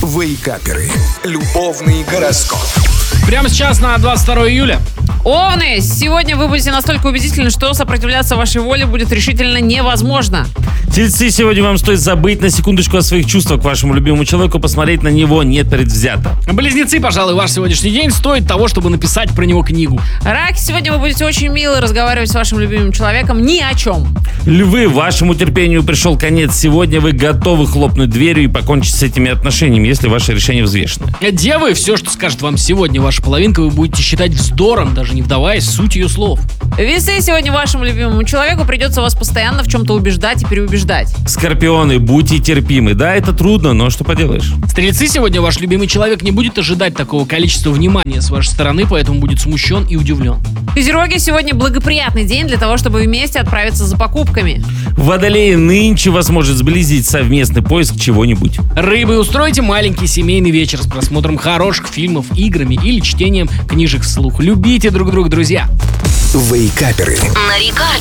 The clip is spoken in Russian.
Вейкаперы. Любовный гороскоп. Прямо сейчас на 22 июля. Овны, сегодня вы будете настолько убедительны, что сопротивляться вашей воле будет решительно невозможно. Тельцы, сегодня вам стоит забыть на секундочку о своих чувствах к вашему любимому человеку, посмотреть на него не предвзято. Близнецы, пожалуй, ваш сегодняшний день стоит того, чтобы написать про него книгу. Раки, сегодня вы будете очень мило разговаривать с вашим любимым человеком ни о чем. Львы, вашему терпению пришел конец. Сегодня вы готовы хлопнуть дверью и покончить с этими отношениями, если ваше решение взвешено. Девы, все, что скажет вам сегодня ваша половинка, вы будете считать вздором, даже не вдаваясь в суть ее слов. Весы, сегодня вашему любимому человеку придется вас постоянно в чем-то убеждать и переубеждать. Скорпионы, будьте терпимы. Да, это трудно, но что поделаешь. Стрельцы, сегодня ваш любимый человек не будет ожидать такого количества внимания с вашей стороны, поэтому будет смущен и удивлен. Козероги, сегодня благоприятный день для того, чтобы вместе отправиться за покупками. Водолеи, нынче вас может сблизить совместный поиск чего-нибудь. Рыбы, устройте маленький семейный вечер с просмотром хороших фильмов, играми или чтением книжек вслух. Любите друг друга, друзья. Вейкаперы. На Рекорде.